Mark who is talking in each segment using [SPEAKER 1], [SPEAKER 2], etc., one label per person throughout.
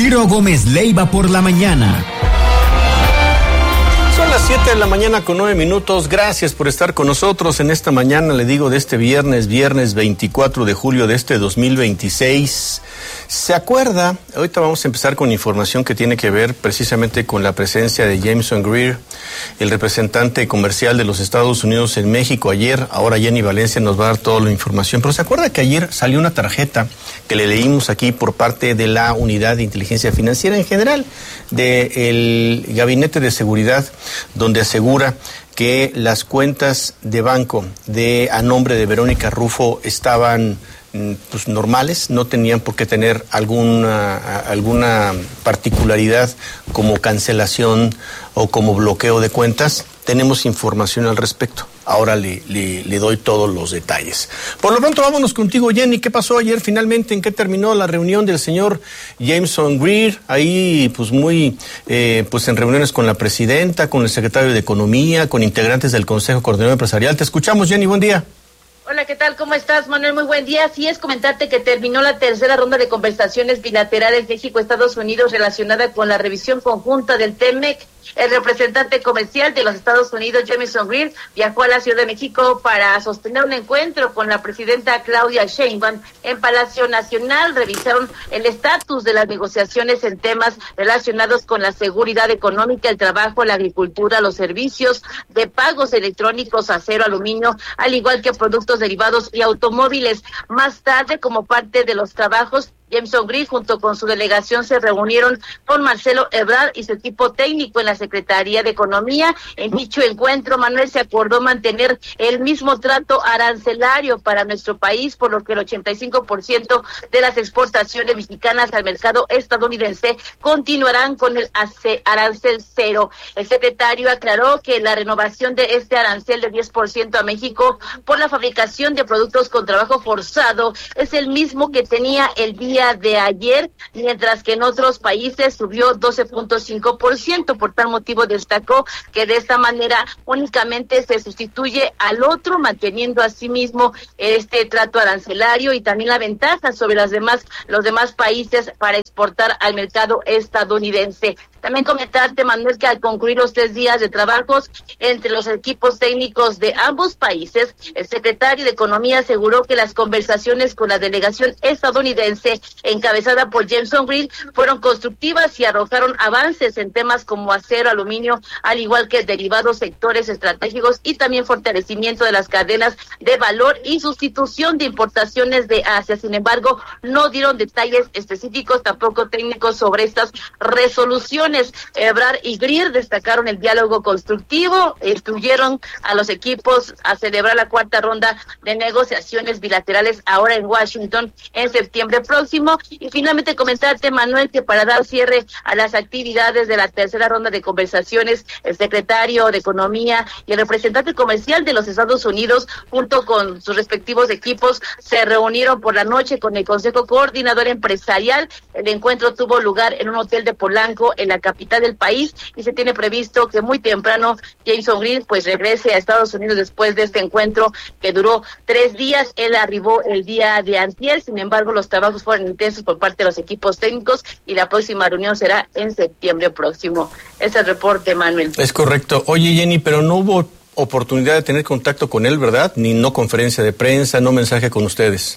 [SPEAKER 1] Ciro Gómez Leiva por la mañana.
[SPEAKER 2] Son las 7 de la mañana con 9 minutos. Gracias por estar con nosotros en esta mañana, le digo, de este viernes 24 de julio de este 2026. ¿Se acuerda? Ahorita vamos a empezar con información que tiene que ver precisamente con la presencia de Jameson Greer, el representante comercial de los Estados Unidos en México ayer. Ahora Jenny Valencia nos va a dar toda la información. Pero ¿se acuerda que ayer salió una tarjeta que le leímos aquí por parte de la Unidad de Inteligencia Financiera en general, del Gabinete de Seguridad, donde asegura que las cuentas de banco a nombre de Verónica Rufo estaban pues normales, no tenían por qué tener alguna particularidad como cancelación o como bloqueo de cuentas? Tenemos información al respecto. Ahora le doy todos los detalles. Por lo pronto, vámonos contigo, Jenny. ¿Qué pasó ayer finalmente? ¿En qué terminó la reunión del señor Jameson Greer? Ahí, pues pues en reuniones con la presidenta, con el secretario de Economía, con integrantes del Consejo Coordinador Empresarial. Te escuchamos, Jenny. Buen día.
[SPEAKER 3] Hola, ¿qué tal? ¿Cómo estás, Manuel? Muy buen día. Sí, es comentarte que terminó la tercera ronda de conversaciones bilaterales México-Estados Unidos relacionada con la revisión conjunta del TEMEC. El representante comercial de los Estados Unidos, Jameson Greer, viajó a la Ciudad de México para sostener un encuentro con la presidenta Claudia Sheinbaum en Palacio Nacional. Revisaron el estatus de las negociaciones en temas relacionados con la seguridad económica, el trabajo, la agricultura, los servicios de pagos electrónicos, acero, aluminio, al igual que productos derivados y automóviles. Más tarde, como parte de los trabajos, Jameson Greer, junto con su delegación, se reunieron con Marcelo Ebrard y su equipo técnico en la Secretaría de Economía. En dicho encuentro, Manuel, se acordó mantener el mismo trato arancelario para nuestro país, por lo que el 85% de las exportaciones mexicanas al mercado estadounidense continuarán con el arancel cero. El secretario aclaró que la renovación de este arancel de 10% a México por la fabricación de productos con trabajo forzado es el mismo que tenía el día de ayer, mientras que en otros países subió 12.5%. Por tal motivo destacó que de esta manera únicamente se sustituye al otro, manteniendo asimismo este trato arancelario y también la ventaja sobre los demás países para exportar al mercado estadounidense. También comentarte, Manuel, que al concluir los 3 días de trabajos entre los equipos técnicos de ambos países, el secretario de Economía aseguró que las conversaciones con la delegación estadounidense encabezada por Jameson Greer fueron constructivas y arrojaron avances en temas como acero, aluminio, al igual que derivados, sectores estratégicos y también fortalecimiento de las cadenas de valor y sustitución de importaciones de Asia. Sin embargo, no dieron detalles específicos, tampoco técnicos, sobre estas resoluciones. Ebrard y Greer destacaron el diálogo constructivo, instruyeron a los equipos a celebrar la 4ª ronda de negociaciones bilaterales ahora en Washington en septiembre próximo. Y finalmente comentarte, Manuel, que para dar cierre a las actividades de la tercera ronda de conversaciones, el secretario de Economía y el representante comercial de los Estados Unidos, junto con sus respectivos equipos, se reunieron por la noche con el Consejo Coordinador Empresarial. El encuentro tuvo lugar en un hotel de Polanco, en la capital del país, y se tiene previsto que muy temprano Jameson Greer pues regrese a Estados Unidos después de este encuentro que duró 3 días. Él arribó el día de antier, sin embargo los trabajos fueron intensos por parte de los equipos técnicos y la próxima reunión será en septiembre próximo. Ese es el reporte, Manuel.
[SPEAKER 2] Es correcto. Oye, Jenny, pero no hubo oportunidad de tener contacto con él, ¿verdad? Ni no conferencia de prensa, no mensaje con ustedes.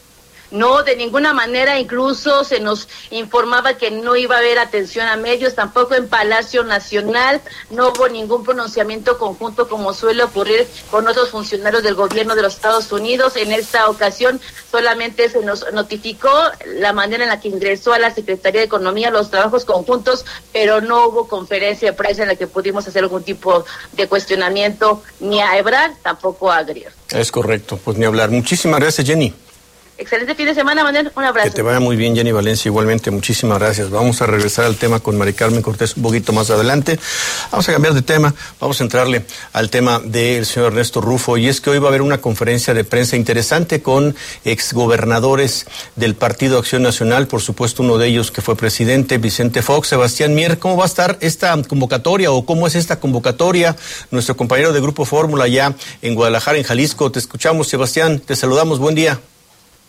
[SPEAKER 3] No, de ninguna manera. Incluso se nos informaba que no iba a haber atención a medios, tampoco en Palacio Nacional. No hubo ningún pronunciamiento conjunto como suele ocurrir con otros funcionarios del gobierno de los Estados Unidos. En esta ocasión solamente se nos notificó la manera en la que ingresó a la Secretaría de Economía los trabajos conjuntos, pero no hubo conferencia de prensa en la que pudimos hacer algún tipo de cuestionamiento ni a Ebrard, tampoco a Greer.
[SPEAKER 2] Es correcto, pues ni hablar. Muchísimas gracias, Jenny.
[SPEAKER 3] Excelente fin de semana, Manuel. Un abrazo.
[SPEAKER 2] Que te vaya muy bien, Jenny Valencia. Igualmente, muchísimas gracias. Vamos a regresar al tema con Mari Carmen Cortés un poquito más adelante. Vamos a cambiar de tema. Vamos a entrarle al tema del señor Ernesto Rufo. Y es que hoy va a haber una conferencia de prensa interesante con exgobernadores del Partido Acción Nacional. Por supuesto, uno de ellos que fue presidente, Vicente Fox. Sebastián Mier, ¿cómo va a estar esta convocatoria o cómo es esta convocatoria? Nuestro compañero de Grupo Fórmula allá en Guadalajara, en Jalisco. Te escuchamos, Sebastián. Te saludamos. Buen día.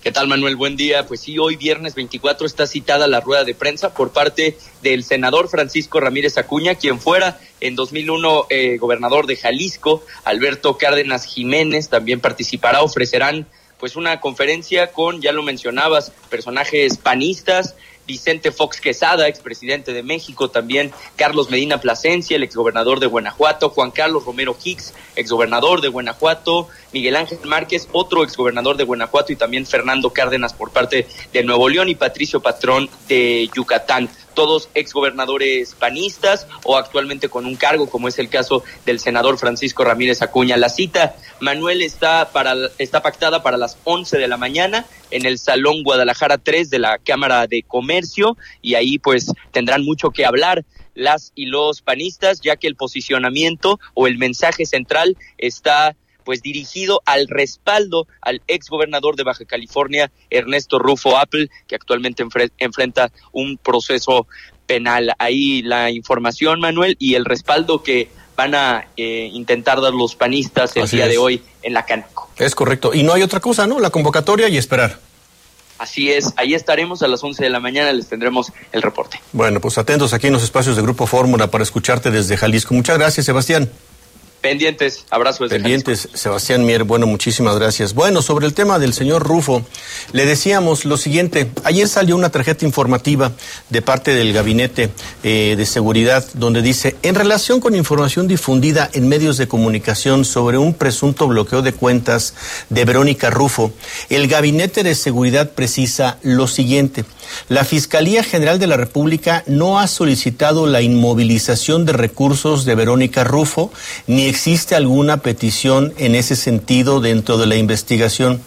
[SPEAKER 4] ¿Qué tal, Manuel? Buen día. Pues sí, hoy viernes 24 está citada la rueda de prensa por parte del senador Francisco Ramírez Acuña, quien fuera en 2001 gobernador de Jalisco. Alberto Cárdenas Jiménez también participará, ofrecerán pues una conferencia con, ya lo mencionabas, personajes panistas, Vicente Fox Quesada, expresidente de México, también Carlos Medina Plasencia, el exgobernador de Guanajuato, Juan Carlos Romero Hicks, exgobernador de Guanajuato, Miguel Ángel Márquez, otro exgobernador de Guanajuato, y también Fernando Cárdenas por parte de Nuevo León y Patricio Patrón de Yucatán. Todos exgobernadores panistas o actualmente con un cargo, como es el caso del senador Francisco Ramírez Acuña. La cita, Manuel, está pactada para las 11 de la mañana en el Salón Guadalajara 3 de la Cámara de Comercio, y ahí pues tendrán mucho que hablar las y los panistas, ya que el posicionamiento o el mensaje central está pues dirigido al respaldo al exgobernador de Baja California, Ernesto Rufo Apple, que actualmente enfrenta un proceso penal. Ahí la información, Manuel, y el respaldo que van a intentar dar los panistas el día de hoy en la Canaco.
[SPEAKER 2] Es correcto, y no hay otra cosa, ¿no? La convocatoria y esperar.
[SPEAKER 4] Así es, ahí estaremos a las 11 de la mañana, les tendremos el reporte.
[SPEAKER 2] Bueno, pues atentos aquí en los espacios de Grupo Fórmula para escucharte desde Jalisco. Muchas gracias, Sebastián.
[SPEAKER 4] Pendientes, abrazo desde
[SPEAKER 2] Pendientes,
[SPEAKER 4] Jalisco.
[SPEAKER 2] Sebastián Mier, bueno, muchísimas gracias. Bueno, sobre el tema del señor Rufo, le decíamos lo siguiente: ayer salió una tarjeta informativa de parte del Gabinete de Seguridad, donde dice: en relación con información difundida en medios de comunicación sobre un presunto bloqueo de cuentas de Verónica Rufo, el Gabinete de Seguridad precisa lo siguiente: la Fiscalía General de la República no ha solicitado la inmovilización de recursos de Verónica Rufo, ni existe alguna petición en ese sentido dentro de la investigación.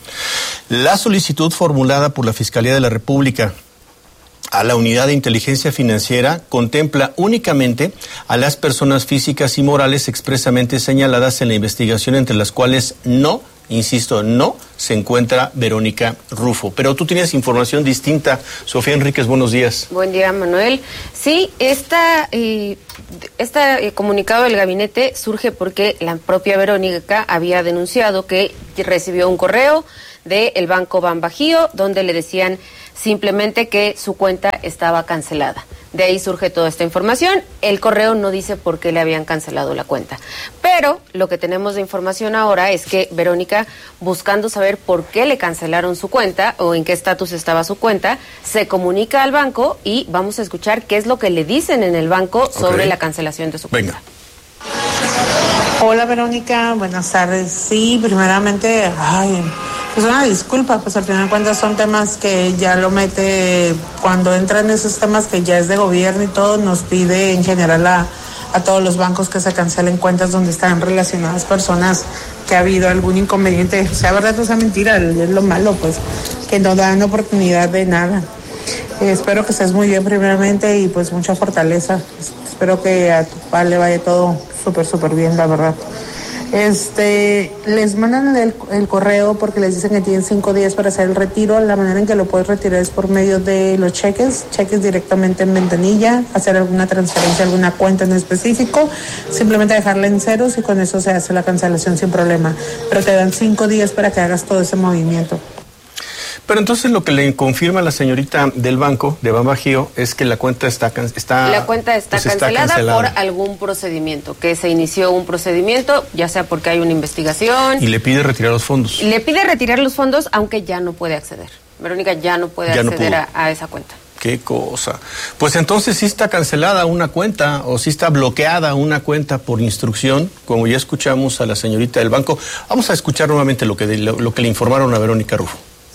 [SPEAKER 2] La solicitud formulada por la Fiscalía de la República a la Unidad de Inteligencia Financiera contempla únicamente a las personas físicas y morales expresamente señaladas en la investigación, entre las cuales no, insisto, no se encuentra Verónica Rufo. Pero tú tienes información distinta. Sofía Enríquez, buenos días.
[SPEAKER 5] Buen día, Manuel. Sí, este comunicado del gabinete surge porque la propia Verónica había denunciado que recibió un correo del Banco Banbajío donde le decían simplemente que su cuenta estaba cancelada. De ahí surge toda esta información. El correo no dice por qué le habían cancelado la cuenta. Pero lo que tenemos de información ahora es que Verónica, buscando saber por qué le cancelaron su cuenta o en qué estatus estaba su cuenta, se comunica al banco y vamos a escuchar qué es lo que le dicen en el banco sobre la cancelación de su cuenta.
[SPEAKER 2] Venga.
[SPEAKER 6] Hola, Verónica, buenas tardes. Sí, primeramente, pues una disculpa, pues al final de cuentas son temas que ya lo mete, cuando entran esos temas que ya es de gobierno y todo, nos pide en general a todos los bancos que se cancelen cuentas donde están relacionadas personas que ha habido algún inconveniente, sea verdad o sea mentira, es lo malo, pues, que no dan oportunidad de nada. Espero que estés muy bien primeramente y pues mucha fortaleza. Espero que a tu papá le vaya todo súper bien, la verdad. Les mandan el correo porque les dicen que tienen 5 días para hacer el retiro. La manera en que lo puedes retirar es por medio de los cheques directamente en ventanilla, hacer alguna transferencia, alguna cuenta en específico, simplemente dejarla en ceros y con eso se hace la cancelación sin problema. Pero te dan 5 días para que hagas todo ese movimiento.
[SPEAKER 2] Pero entonces lo que le confirma la señorita del banco de Banbajío es que la cuenta está
[SPEAKER 5] cancelada por algún procedimiento, que se inició un procedimiento, ya sea porque hay una investigación.
[SPEAKER 2] Y le pide retirar los fondos.
[SPEAKER 5] Le pide retirar los fondos, aunque ya no puede acceder. Verónica ya no puede acceder a esa cuenta.
[SPEAKER 2] Qué cosa. Pues entonces sí está cancelada una cuenta o sí está bloqueada una cuenta por instrucción, como ya escuchamos a la señorita del banco. Vamos a escuchar nuevamente lo que le informaron a Verónica Rufo.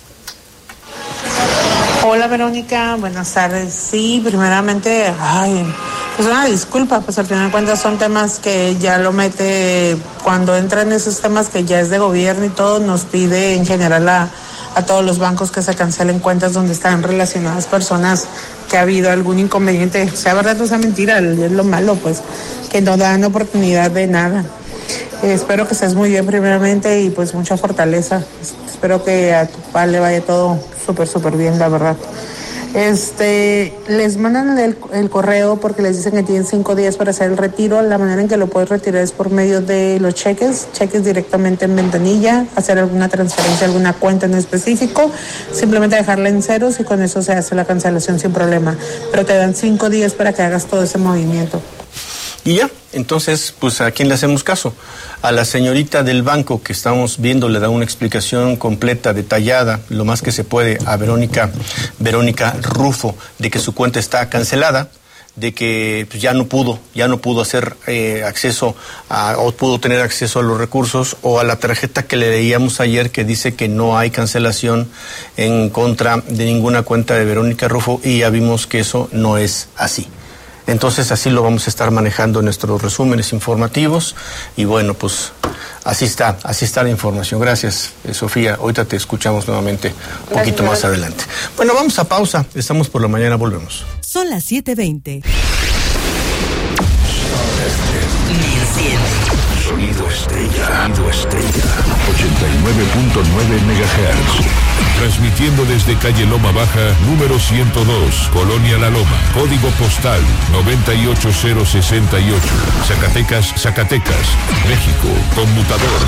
[SPEAKER 6] Hola, Verónica, buenas tardes. Sí, primeramente, pues una disculpa, pues al final de cuentas son temas que ya lo mete, cuando entran esos temas que ya es de gobierno y todo, nos pide en general a todos los bancos que se cancelen cuentas donde están relacionadas personas que ha habido algún inconveniente, sea verdad o sea mentira, es lo malo, pues, que no dan oportunidad de nada. Espero que estés muy bien primeramente y pues mucha fortaleza. Espero que a tu papá le vaya todo súper bien, la verdad. Les mandan el correo porque les dicen que tienen 5 días para hacer el retiro. La manera en que lo puedes retirar es por medio de los cheques directamente en ventanilla, hacer alguna transferencia, alguna cuenta en específico, simplemente dejarla en ceros y con eso se hace la cancelación sin problema. Pero te dan 5 días para que hagas todo ese movimiento.
[SPEAKER 2] Y ya, entonces, pues ¿a quién le hacemos caso? A la señorita del banco que estamos viendo le da una explicación completa, detallada, lo más que se puede, a Verónica Rufo, de que su cuenta está cancelada, de que pues, ya no pudo hacer acceso o pudo tener acceso a los recursos, o a la tarjeta que le leíamos ayer que dice que no hay cancelación en contra de ninguna cuenta de Verónica Rufo, y ya vimos que eso no es así. Entonces así lo vamos a estar manejando en nuestros resúmenes informativos, y bueno, pues así está la información. Gracias, Sofía. Ahorita te escuchamos nuevamente un poquito más adelante. Bueno, vamos a pausa. Estamos por la mañana, volvemos.
[SPEAKER 7] Son las 7:20.
[SPEAKER 8] Sonido Estrella. 89.9 MHz.
[SPEAKER 9] Transmitiendo desde calle Loma Baja, número 102, Colonia La Loma, código postal 98068, Zacatecas, México, conmutador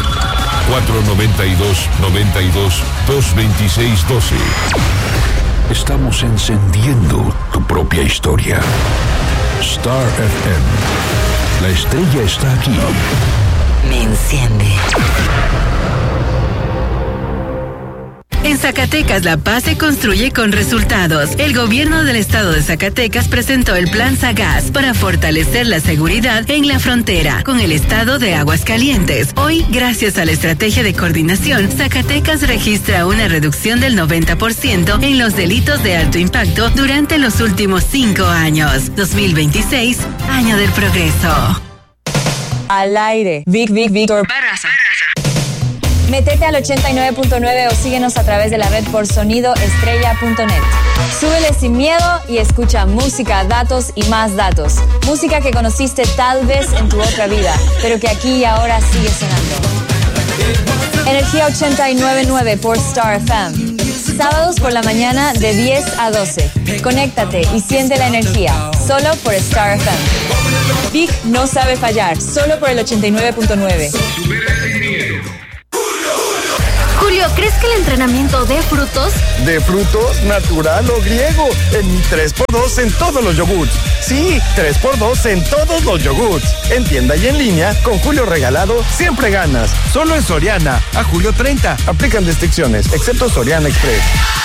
[SPEAKER 9] 492-92-226-12.
[SPEAKER 8] Estamos encendiendo tu propia historia. Star FM. La estrella está aquí.
[SPEAKER 7] Me enciende.
[SPEAKER 10] En Zacatecas, la paz se construye con resultados. El gobierno del estado de Zacatecas presentó el Plan Sagaz para fortalecer la seguridad en la frontera con el estado de Aguascalientes. Hoy, gracias a la estrategia de coordinación, Zacatecas registra una reducción del 90% en los delitos de alto impacto durante los últimos 5 años. 2026, año del progreso.
[SPEAKER 11] Al aire. Víctor
[SPEAKER 10] Barraza.
[SPEAKER 11] Métete al 89.9 o síguenos a través de la red por sonidoestrella.net. Súbele sin miedo y escucha música, datos y más datos. Música que conociste tal vez en tu otra vida, pero que aquí y ahora sigue sonando. Energía 89.9 por Star FM. Sábados por la mañana de 10 a 12. Conéctate y siente la energía, solo por Star FM. Big no sabe fallar, solo por el 89.9.
[SPEAKER 12] Julio, ¿crees que el entrenamiento dé frutos?
[SPEAKER 13] ¿De frutos, natural o griego? En mi 3x2 en todos los yogurts. Sí, 3x2 en todos los yogurts. En tienda y en línea, con Julio regalado, siempre ganas. Solo en Soriana, a julio 30. Aplican restricciones, excepto Soriana Express.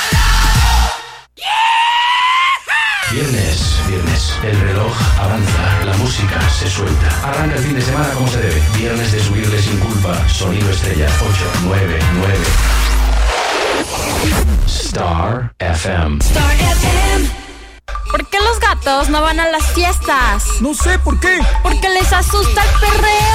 [SPEAKER 8] Viernes, el reloj avanza, la música se suelta. Arranca el fin de semana como se debe. Viernes de subirle sin culpa. Sonido Estrella 899. Star FM.
[SPEAKER 12] Star FM. ¿Por qué los gatos no van a las fiestas?
[SPEAKER 13] No sé por qué.
[SPEAKER 12] Porque les asusta el perreo.